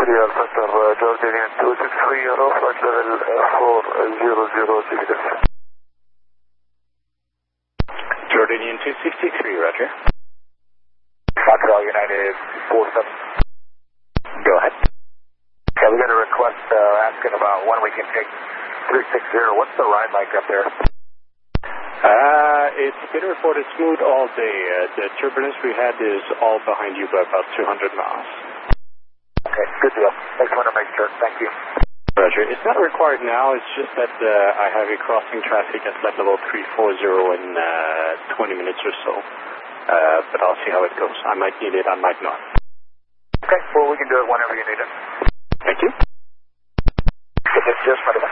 3 Alpha Star, Jordanian 263, Euro, flight level 400 Jordanian 263, roger. Montreal United 47. Go ahead. Yeah, we got a request asking about when we can take 360. What's the ride like up there? It's been reported smooth all day. The turbulence we had is all behind you by about 200 miles. Okay, good deal. Thanks for the make sure. Thank you. Roger. It's not required now. It's just that I have a crossing traffic at flight level 340 in 20 minutes or so. But I'll see how it goes. I might need it, I might not. Okay, well, we can do it whenever you need it. Thank you. It's just for the